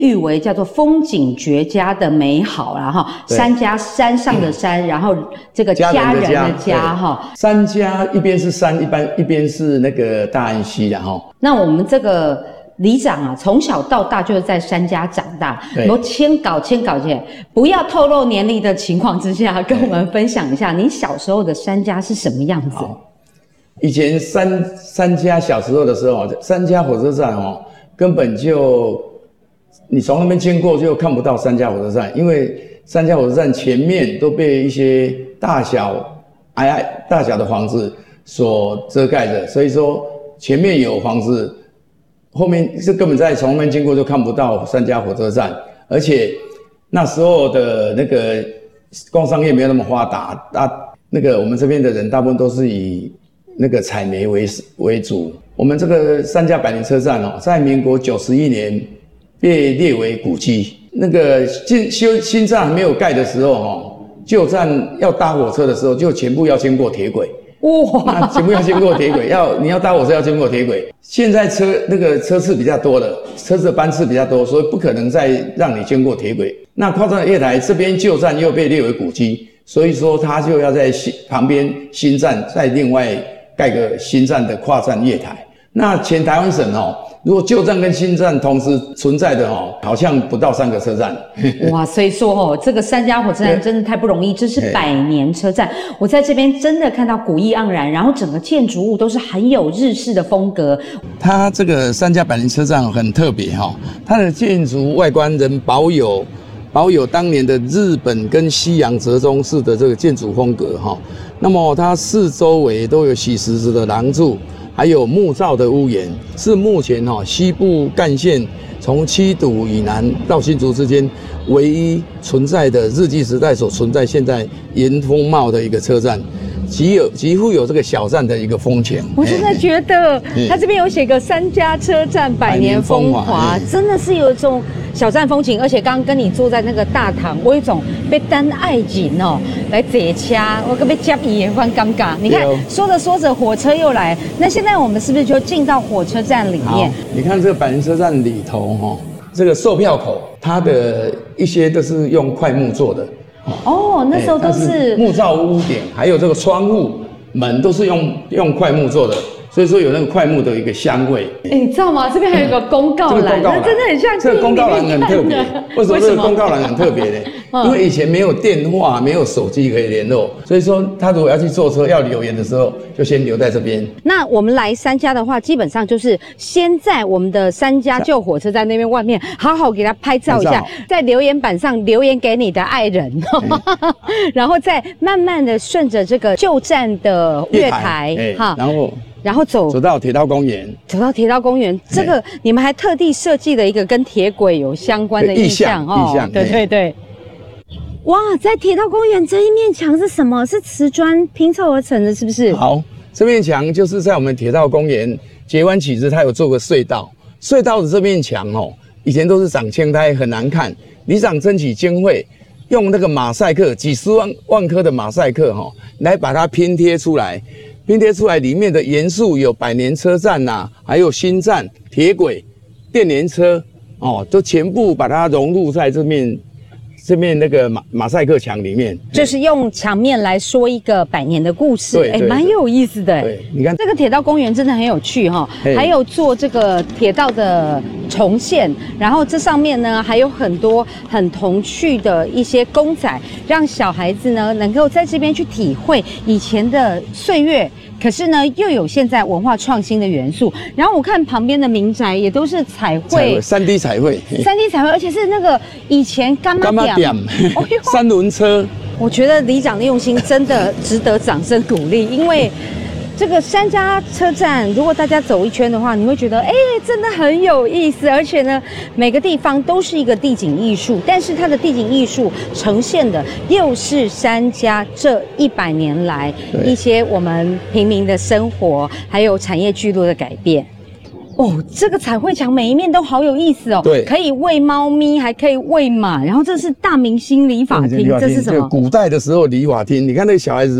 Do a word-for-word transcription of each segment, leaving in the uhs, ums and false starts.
誉为叫做风景绝佳的美好啦哈，山家山上的山，嗯、然后这个家人的家哈， 山家一边是山，一般一边是那个大安溪的哈。 那我们这个里长啊，从小到大就是在山家长大，有签稿签稿前，不要透露年龄的情况之下，跟我们分享一下你小时候的山家是什么样子？ 以前山山家小时候的时候，山家火车站哦，根本就你从那边经过就看不到山家火车站，因为山家火车站前面都被一些大小矮矮大小的房子所遮盖着，所以说前面有房子。后面是根本在从那边经过就看不到山家火车站，而且那时候的那个工商业没有那么发达，大那个我们这边的人大部分都是以那个采煤为为主。我们这个山家百年车站哦，在民国九十一年被列为古迹。那个新修新站还没有盖的时候哦，旧站要搭火车的时候就全部要经过铁轨。哇！全部要经过铁轨，要你要搭火车要经过铁轨。现在车那个车次比较多了，车子的班次比较多，所以不可能再让你经过铁轨。那跨站月台这边旧站又被列为古迹，所以说它就要在新旁边新站再另外盖个新站的跨站月台。那全台湾省哦，如果旧站跟新站同时存在的哦，好像不到三个车站。 哇，所以说哦，这个山家火车站真的太不容易，这是百年车站。我在这边真的看到古意盎然，然后整个建筑物都是很有日式的风格。 它这个山家百年车站很特别哈、哦，它的建筑外观仍保有保有当年的日本跟西洋折中式的这个建筑风格哈、哦。那么它四周围都有洗石子的廊柱。还有木造的屋檐，是目前哈、哦、西部干线从七堵以南到新竹之间唯一存在的日据时代所存在现在原风貌的一个车站，极有几乎有这个小站的一个风情。 我现在觉得它这边有写个山家车站百年风华，真的是有一种小站风情。而且刚刚跟你坐在那个大堂，我有一种被单爱情哦来解掐，我跟被夹一眼翻尴尬。你看说着说着火车又来，那现在我们是不是就进到火车站里面？ 你看这个百年车站里头哈、哦，这个售票口它的一些都是用块木做的。 哦，那时候都是、 欸、木造屋顶，还有这个窗户、门都是用用块木做的，所以说有那个块木的一个香味。 哎、欸，你知道吗？这边还有个公告栏，那、嗯、真的很像这个公告栏很特别。为什么这个公告栏很特别呢？因为以前没有电话，没有手机可以联络，所以说他如果要去坐车要留言的时候，就先留在这边。 那我们来三家的话，基本上就是先在我们的三家旧火车站那边外面，好好给他拍照一下，在留言板上留言给你的爱人，嗯、然后再慢慢的顺着这个旧站的月台， 欸、哈，然后。 然后走走到铁道公园， 走到铁道公园，这个你们还特地设计了一个跟铁轨有相关的意象哦， 意象， 对对对。哇，在铁道公园这一面墙是什么？是瓷砖拼凑而成的，是不是？ 好，这面墙就是在我们铁道公园截弯曲直，它有做个隧道，隧道的这面墙哦，以前都是长青苔，很难看。里长争取经费，用那个马赛克，几十万万颗的马赛克哈、哦，来把它拼贴出来。拼贴出来里面的元素有百年车站呐、啊，还有新站、铁轨、电联车，哦，都全部把它融入在这面这面那个马马赛克墙里面。 就是用墙面来说一个百年的故事，哎，蛮有意思的。 对，你看这个铁道公园真的很有趣哈、哦，还有做这个铁道的重现，然后这上面呢还有很多很童趣的一些公仔，让小孩子呢能够在这边去体会以前的岁月。可是呢，又有现在文化创新的元素。然后我看旁边的民宅也都是彩绘， 三 D 彩绘， 三 D 彩绘，而且是那个以前干妈店， 三轮车。 我觉得里长的用心真的值得掌声鼓励，因为这个山家车站，如果大家走一圈的话，你会觉得，哎、欸，真的很有意思。而且呢，每个地方都是一个地景艺术，但是它的地景艺术呈现的又是山家这一百年来一些我们平民的生活，还有产业聚落的改变。哦，这个彩绘墙每一面都好有意思哦。 对， 可以喂猫咪，还可以喂马，然后这是大明星理发厅，这是什么？ 古代的时候理发厅，你看那个小孩子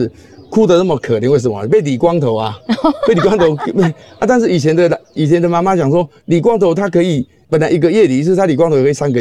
哭得那么可怜，为什么？被理光头啊，被理光头啊！但是以前的以前的妈妈讲说，理光头他可以本来一个月理一次，他理光头可以三个月。